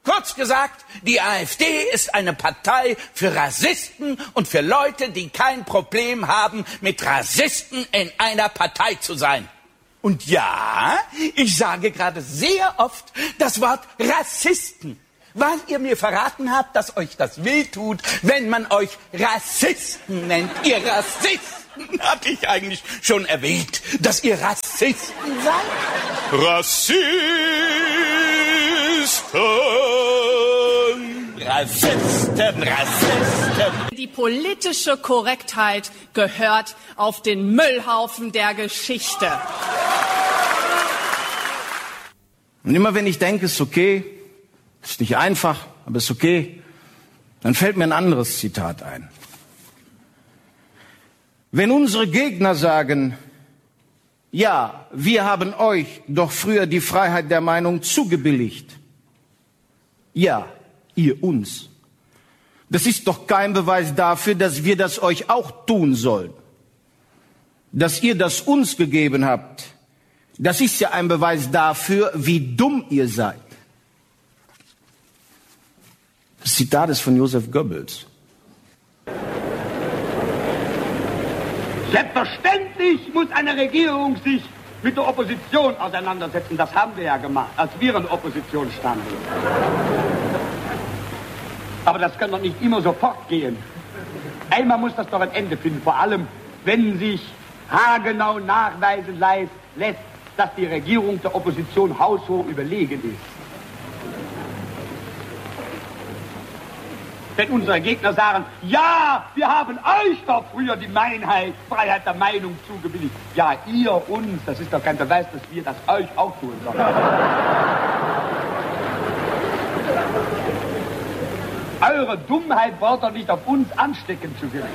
Kurz gesagt, die AfD ist eine Partei für Rassisten und für Leute, die kein Problem haben, mit Rassisten in einer Partei zu sein. Und ja, ich sage gerade sehr oft das Wort Rassisten, weil ihr mir verraten habt, dass euch das wehtut, wenn man euch Rassisten nennt. Ihr Rassisten, hatte ich eigentlich schon erwähnt, dass ihr Rassisten seid? Rassisten! Rassisten, Rassisten! Die politische Korrektheit gehört auf den Müllhaufen der Geschichte. Und immer wenn ich denke, ist okay, ist nicht einfach, aber ist okay, dann fällt mir ein anderes Zitat ein. Wenn unsere Gegner sagen, ja, wir haben euch doch früher die Freiheit der Meinung zugebilligt. Ja, ihr uns. Das ist doch kein Beweis dafür, dass wir das euch auch tun sollen. Dass ihr das uns gegeben habt, das ist ja ein Beweis dafür, wie dumm ihr seid. Das Zitat ist von Joseph Goebbels. Selbstverständlich muss eine Regierung sich mit der Opposition auseinandersetzen. Das haben wir ja gemacht, als wir in der Opposition standen. Aber das kann doch nicht immer so fortgehen. Einmal muss das doch ein Ende finden, vor allem wenn sich haargenau nachweisen lässt, dass die Regierung der Opposition haushoch überlegen ist. Wenn unsere Gegner sagen, ja, wir haben euch doch früher die Freiheit der Meinung zugebilligt. Ja, ihr uns, das ist doch kein Beweis, dass wir das euch auch tun sollen. Eure Dummheit wollt doch nicht auf uns anstecken zu will.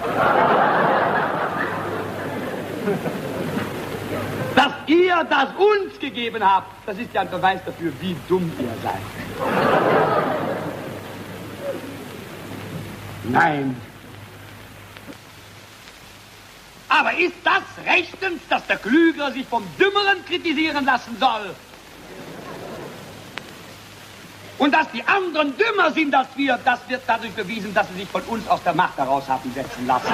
Dass ihr das uns gegeben habt, das ist ja ein Beweis dafür, wie dumm ihr seid. Nein. Aber ist das rechtens, dass der Klügere sich vom Dümmeren kritisieren lassen soll? Und dass die anderen dümmer sind als wir, das wird dadurch bewiesen, dass sie sich von uns aus der Macht heraus haben setzen lassen.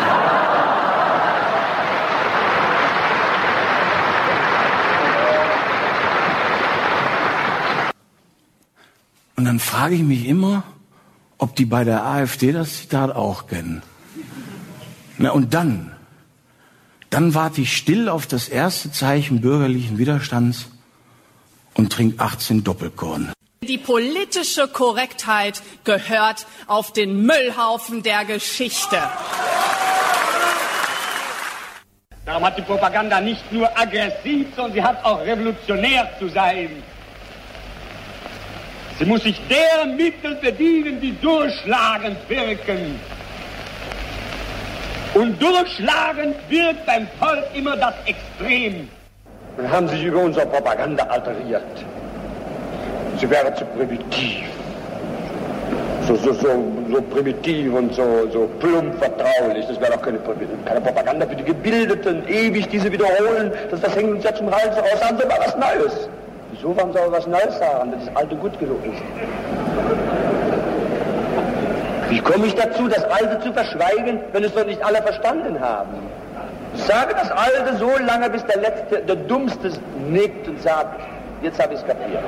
Und dann frage ich mich immer, ob die bei der AfD das Zitat auch kennen. Na, und dann warte ich still auf das erste Zeichen bürgerlichen Widerstands und trinke 18 Doppelkorn. Die politische Korrektheit gehört auf den Müllhaufen der Geschichte. Darum hat die Propaganda nicht nur aggressiv, sondern sie hat auch revolutionär zu sein. Sie muss sich der Mittel bedienen, die durchschlagend wirken. Und durchschlagend wirkt beim Volk immer das Extrem. Dann haben sie sich über unsere Propaganda alteriert. Sie wäre zu primitiv. So primitiv und so plump vertraulich. Das wäre doch keine Propaganda für die Gebildeten. Ewig diese wiederholen, das hängt uns ja zum Hals raus. Sagen Sie mal was Neues. Wieso wollen Sie aber was Neues sagen, dass das Alte gut genug ist? Wie komme ich dazu, das Alte zu verschweigen, wenn es doch nicht alle verstanden haben? Ich sage das Alte so lange, bis der Dummste nickt und sagt, jetzt habe ich es kapiert.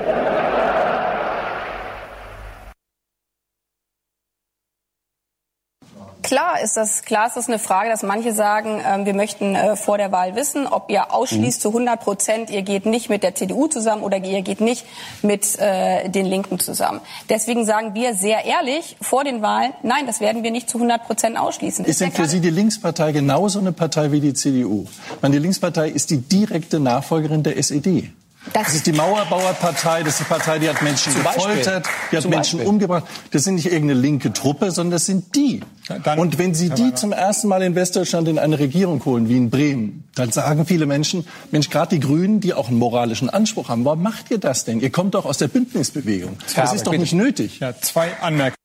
Klar ist das eine Frage, dass manche sagen, wir möchten vor der Wahl wissen, ob ihr ausschließt zu 100%, ihr geht nicht mit der CDU zusammen oder ihr geht nicht mit den Linken zusammen. Deswegen sagen wir sehr ehrlich vor den Wahlen, nein, das werden wir nicht zu 100% ausschließen. Ist denn für Sie die Linkspartei genauso eine Partei wie die CDU? Die Linkspartei ist die direkte Nachfolgerin der SED. Das ist die Mauerbauerpartei, das ist die Partei, die hat Menschen gefoltert, die hat Menschen umgebracht. Das sind nicht irgendeine linke Truppe, sondern das sind die. Und wenn Sie die zum ersten Mal in Westdeutschland in eine Regierung holen, wie in Bremen, dann sagen viele Menschen, Mensch, gerade die Grünen, die auch einen moralischen Anspruch haben, warum macht ihr das denn? Ihr kommt doch aus der Bündnisbewegung. Das ist doch nicht nötig. Ja, 2 Anmerkungen.